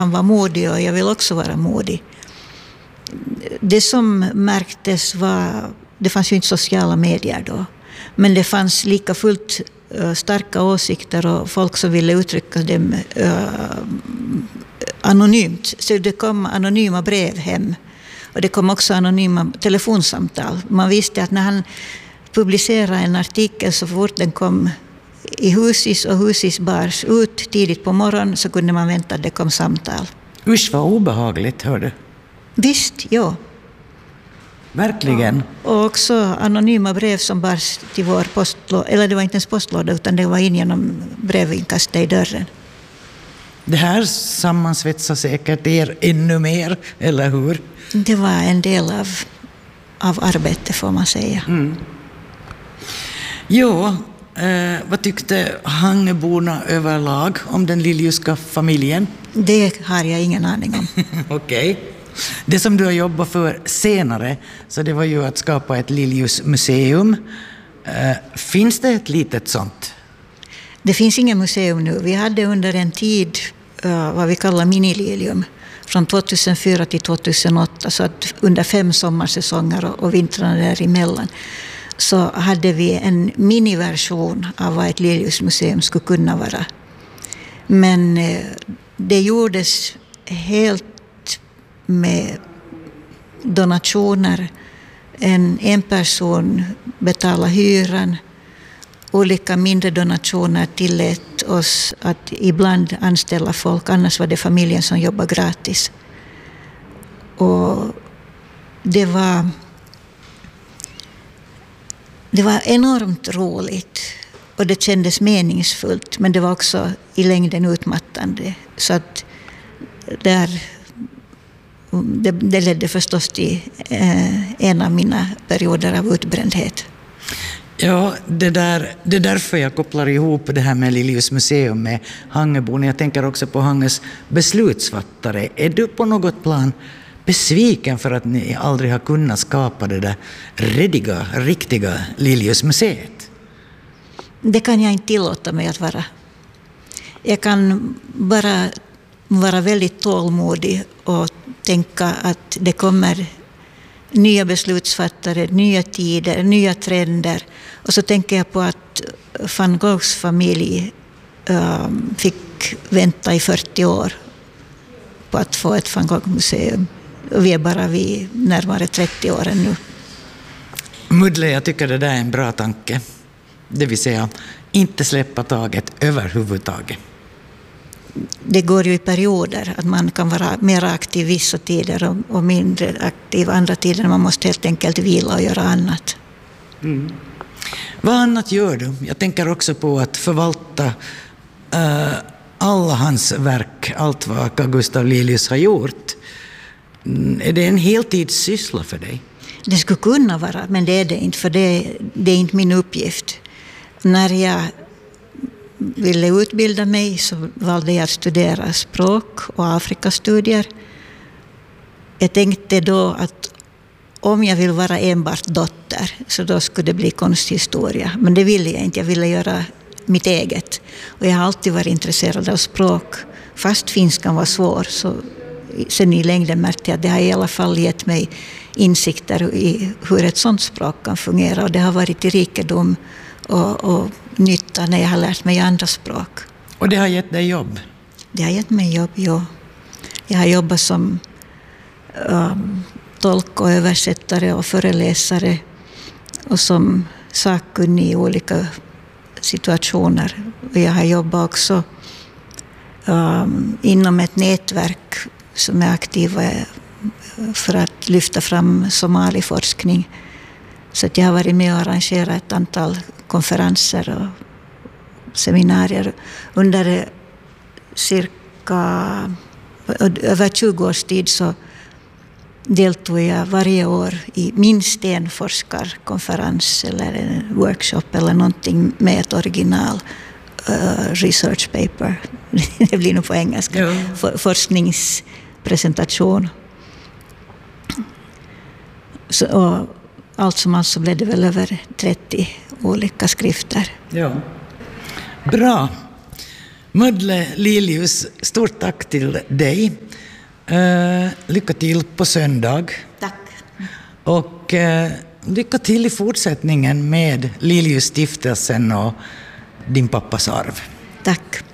Han var modig och jag vill också vara modig. Det som märktes var, det fanns ju inte sociala medier då, men det fanns lika fullt starka åsikter och folk som ville uttrycka dem anonymt. Så det kom anonyma brev hem och det kom också anonyma telefonsamtal. Man visste att när han publicerade en artikel så fort den kom i Husis och Husis bars ut tidigt på morgonen så kunde man vänta att det kom samtal. Usch vad obehagligt, hör du. Visst, ja. Verkligen. Och också anonyma brev som bars till vår postlåda, eller det var inte ens postlåda utan det var in genom brevinkastet i dörren. Det här sammansvetsar säkert er ännu mer, eller hur? Det var en del av arbetet får man säga. Mm. Jo, vad tyckte Hangeborna överlag om den Liljuska familjen? Det har jag ingen aning om. Okej. Det som du har jobbat för senare, så det var ju att skapa ett Liljus museum. Finns det ett litet sånt? Det finns ingen museum nu. Vi hade under en tid vad vi kallar minililium från 2004 till 2008, så att under 5 sommarsäsonger och vintrarna däremellan så hade vi en miniversion av vad ett Liljusmuseum skulle kunna vara. Men det gjordes helt med donationer. En person betalade hyran. Olika mindre donationer tillät oss att ibland anställa folk. Annars var det familjen som jobbade gratis. Och det var enormt roligt. Och det kändes meningsfullt. Men det var också i längden utmattande. Så att det ledde förstås till en av mina perioder av utbrändhet. Ja, det är därför jag kopplar ihop det här med Liljus museum med Hangebon. Jag tänker också på Hanges beslutsfattare. Är du på något plan besviken för att ni aldrig har kunnat skapa det där riktiga Liljus museet? Det kan jag inte tillåta mig att vara. Jag kan bara vara väldigt tålmodig och tänka att det kommer nya beslutsfattare, nya tider, nya trender. Och så tänker jag på att van Goghs familj fick vänta i 40 år på att få ett van Gogh-museum. Och vi är bara närmare 30 år nu. Mudle, jag tycker det där är en bra tanke. Det vill säga, inte släppa taget överhuvudtaget. Det går ju i perioder att man kan vara mer aktiv vissa tider och mindre aktiv andra tider. Man måste helt enkelt vila och göra annat. Mm. Vad annat gör du? Jag tänker också på att förvalta alla hans verk, allt vad Carl Gustaf Liljus har gjort. Är det en heltidssyssla för dig? Det skulle kunna vara, men det är det inte, för det är inte min uppgift. När jag ville utbilda mig så valde jag att studera språk och Afrikastudier. Jag tänkte då att om jag vill vara enbart dotter så då skulle det bli konsthistoria. Men det ville jag inte, jag ville göra mitt eget. Och jag har alltid varit intresserad av språk. Fast finskan var svår så sen i längden märkte jag att det har i alla fall gett mig insikter i hur ett sånt språk kan fungera. Och det har varit till rikedom och nytta när jag har lärt mig andra språk. Och det har gett dig jobb? Det har gett mig jobb, ja. Jag har jobbat som tolk och översättare och föreläsare och som sakkunnig i olika situationer. Och jag har jobbat också inom ett nätverk som är aktiva för att lyfta fram somaliforskning. Så att jag har varit med och arrangerat ett antal konferenser och seminarier under över 20 års tid så deltog jag varje år i minst en forskarkonferens eller en workshop eller någonting med ett original research paper. Det blir nog på engelska. Ja. Forskningspresentation. Och allt som allt så blev det väl över 30 olika skrifter. Ja. Bra. Mödle Lilius, stort tack till dig. Lycka till på söndag. Tack. Och lycka till i fortsättningen med Lilius-stiftelsen och din pappas arv. Tack.